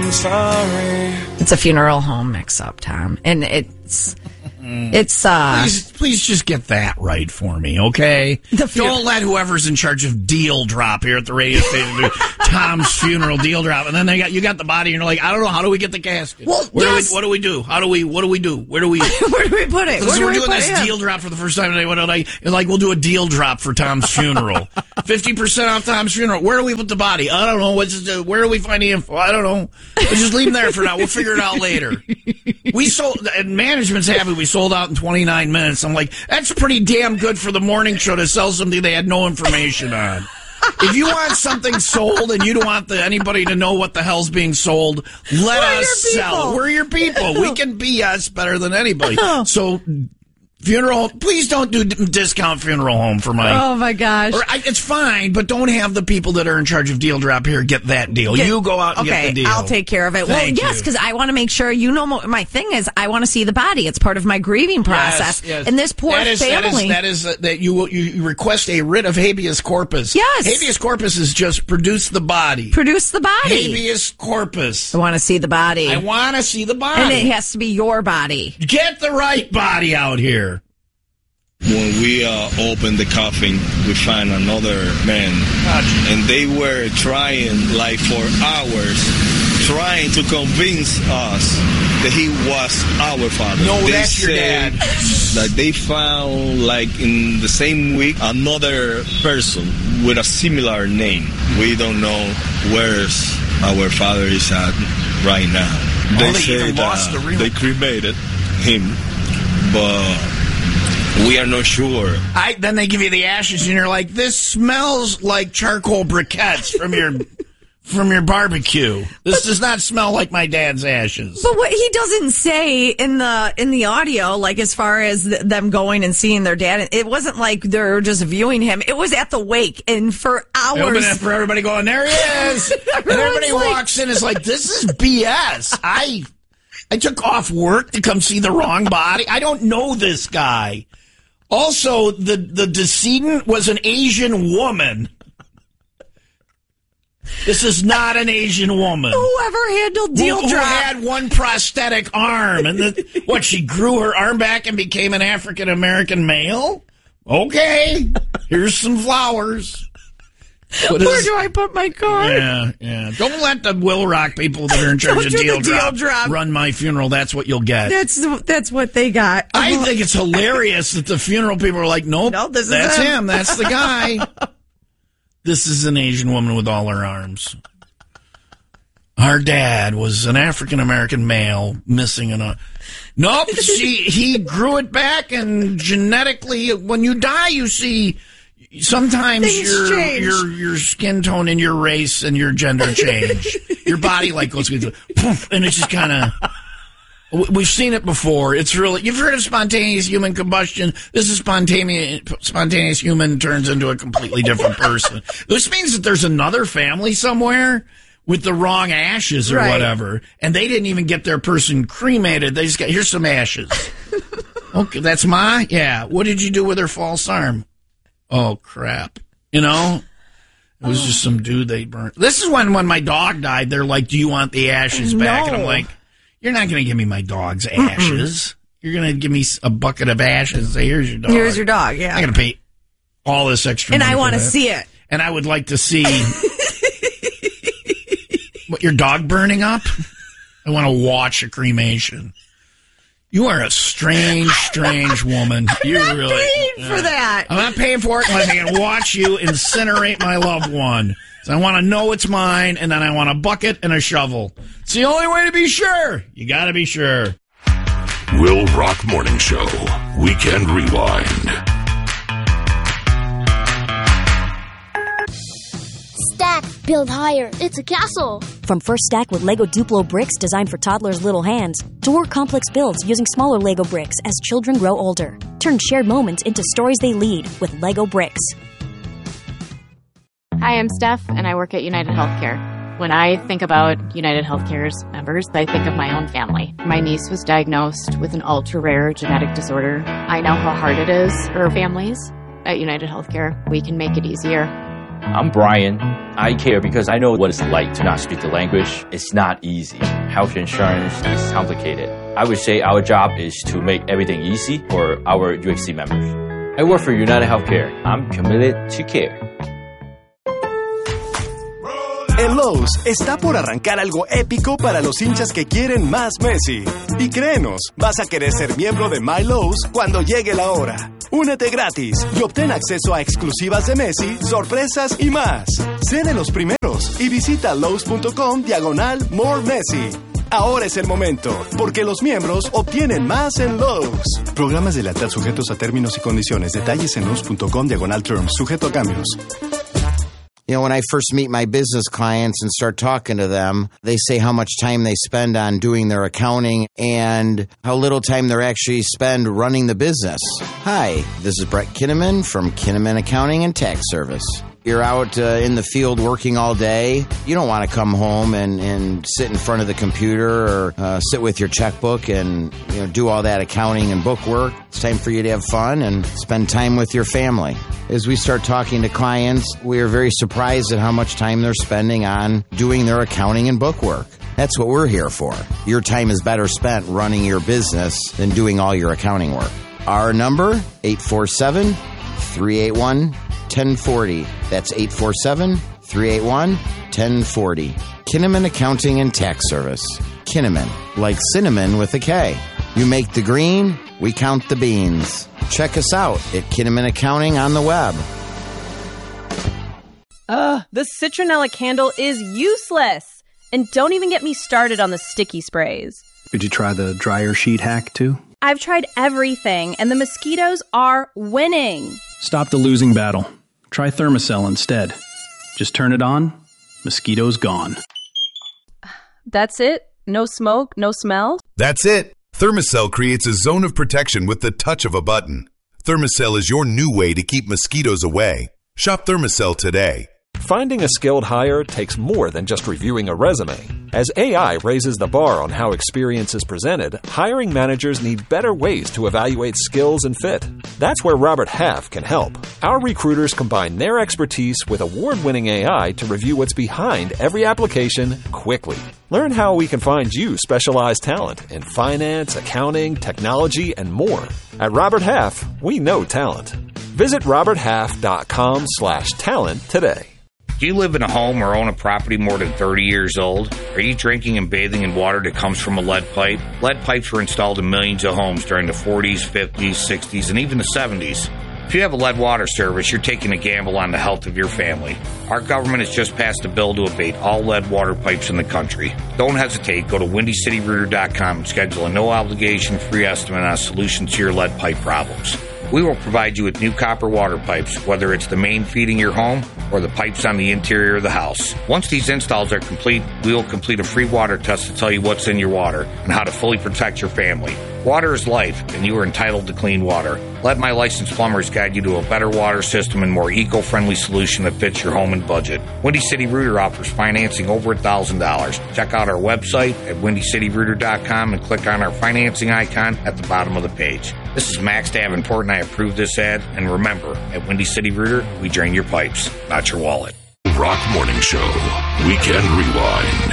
I'm sorry. It's a funeral home mix-up, Tom, and it's Please just get that right for me, okay? Don't let whoever's in charge of deal drop here at the radio station do Tom's funeral deal drop, and then you got the body, and you're like, I don't know, how do we get the casket? Well, what do we do? What do we do? Where do we put it? We're doing this deal drop for the first time today. We'll do a deal drop for Tom's funeral. 50% off Tom's funeral. Where do we put the body? I don't know. Where do we find the info? I don't know. We'll just leave him there for now. We'll figure it out later. We sold, and management's happy we sold out in 29 minutes. I'm like, that's pretty damn good for the morning show to sell something they had no information on. If you want something sold and you don't want anybody to know what the hell's being sold, let us sell it. We're your people. We can BS better than anybody. So, funeral, please don't do discount funeral home for my... Oh, my gosh. It's fine, but don't have the people that are in charge of deal drop here get that deal. You go out and get the deal. I'll take care of it. Yes, because I want to make sure, my thing is, I want to see the body. It's part of my grieving process. Yes. And this poor family... That you request a writ of habeas corpus. Yes. Habeas corpus is just produce the body. Produce the body. Habeas corpus. I want to see the body. I want to see the body. And it has to be your body. Get the right body out here. When we opened the coffin, we found another man, and they were trying, for hours, trying to convince us that he was our father. No, that's your dad. That they found, in the same week, another person with a similar name. We don't know where our father is at right now. They said they cremated him, but... we are not sure. Then they give you the ashes, and you're like, this smells like charcoal briquettes from your barbecue. This does not smell like my dad's ashes. But what he doesn't say in the audio, as far as them going and seeing their dad, it wasn't like they're just viewing him. It was at the wake, and for hours. For everybody going, there he is. And everybody walks in and is like, this is BS. I took off work to come see the wrong body. I don't know this guy. Also, the decedent was an Asian woman. This is not an Asian woman. Whoever handled deal drop. Who had one prosthetic arm. And she grew her arm back and became an African-American male? Okay. Here's some flowers. Where do I put my card? Yeah. Don't let the Will Rock people that are in charge of deal drop run my funeral. That's what you'll get. That's what they got. I think it's hilarious that the funeral people are like, nope, that's him. That's the guy. This is an Asian woman with all her arms. Our dad was an African-American male missing an arm. Nope, he grew it back, and genetically, when you die, you see... sometimes your skin tone and your race and your gender change. Your body goes poof, and it's just kind of. We've seen it before. It's really, you've heard of spontaneous human combustion. This is spontaneous human turns into a completely different person. This means that there's another family somewhere with the wrong ashes or whatever, and they didn't even get their person cremated. They just got, here's some ashes. Okay, that's yeah. What did you do with her false arm? Oh, crap. It was just some dude they burnt. This is when my dog died, they're like, do you want the ashes back? And I'm like, you're not going to give me my dog's ashes. You're going to give me a bucket of ashes and say, here's your dog. Here's your dog, yeah. I'm going to pay all this extra money. And I want to see it. And I would like to see what, your dog burning up? I want to watch a cremation. You are a strange woman. I'm not paying for that. I'm not paying for it unless I can watch you incinerate my loved one. So I want to know it's mine, and then I want a bucket and a shovel. It's the only way to be sure. You got to be sure. Will Rock Morning Show. Weekend Rewind. Stack, build higher. It's a castle. From First Stack with Lego Duplo bricks designed for toddlers' little hands, to more complex builds using smaller Lego bricks as children grow older. Turn shared moments into stories they lead with Lego bricks. Hi, I'm Steph, and I work at United Healthcare. When I think about United Healthcare's members, I think of my own family. My niece was diagnosed with an ultra-rare genetic disorder. I know how hard it is for families. At United Healthcare, we can make it easier. I'm Brian. I care because I know what it's like to not speak the language. It's not easy. Health insurance is complicated. I would say our job is to make everything easy for our UHC members. I work for United Healthcare. I'm committed to care. En Lowe's está por arrancar algo épico para los hinchas que quieren más Messi. Y créenos, vas a querer ser miembro de My Lowe's cuando llegue la hora. Únete gratis y obtén acceso a exclusivas de Messi, sorpresas y más. Sé de los primeros y visita lowes.com/More Messi. Ahora es el momento, porque los miembros obtienen más en Lowe's. Programas de lealtad sujetos a términos y condiciones. Detalles en lowes.com/terms. Sujeto a cambios. You know, when I first meet my business clients and start talking to them, they say how much time they spend on doing their accounting and how little time they actually spend running the business. Hi, this is Brett Kinnaman from Kinnaman Accounting and Tax Service. You're out in the field working all day. You don't want to come home and sit in front of the computer or sit with your checkbook and do all that accounting and book work. It's time for you to have fun and spend time with your family. As we start talking to clients, we are very surprised at how much time they're spending on doing their accounting and book work. That's what we're here for. Your time is better spent running your business than doing all your accounting work. Our number, 847-381-1040. That's 847-381-1040. Kinnaman Accounting and Tax Service. Kinnaman, like cinnamon with a K. You make the green, we count the beans. Check us out at Kinnaman Accounting on the web. The citronella candle is useless. And don't even get me started on the sticky sprays. Did you try the dryer sheet hack too? I've tried everything, and the mosquitoes are winning. Stop the losing battle. Try Thermacell instead. Just turn it on, mosquitoes gone. That's it? No smoke, no smell? That's it. Thermacell creates a zone of protection with the touch of a button. Thermacell is your new way to keep mosquitoes away. Shop Thermacell today. Finding a skilled hire takes more than just reviewing a resume. As AI raises the bar on how experience is presented, hiring managers need better ways to evaluate skills and fit. That's where Robert Half can help. Our recruiters combine their expertise with award-winning AI to review what's behind every application quickly. Learn how we can find you specialized talent in finance, accounting, technology, and more. At Robert Half, we know talent. Visit roberthalf.com/talent today. Do you live in a home or own a property more than 30 years old? Are you drinking and bathing in water that comes from a lead pipe? Lead pipes were installed in millions of homes during the 40s, 50s, 60s, and even the 70s. If you have a lead water service, you're taking a gamble on the health of your family. Our government has just passed a bill to abate all lead water pipes in the country. Don't hesitate. Go to WindyCityRooter.com and schedule a no-obligation free estimate on a solution to your lead pipe problems. We will provide you with new copper water pipes, whether it's the main feeding your home or the pipes on the interior of the house. Once these installs are complete, we will complete a free water test to tell you what's in your water and how to fully protect your family. Water is life, and you are entitled to clean water. Let my licensed plumbers guide you to a better water system and more eco-friendly solution that fits your home and budget. Windy City Rooter offers financing over $1,000. Check out our website at WindyCityRooter.com and click on our financing icon at the bottom of the page. This is Max Davenport, and I approve this ad. And remember, at Windy City Rooter, we drain your pipes, not your wallet. Rock Morning Show. Weekend Rewind.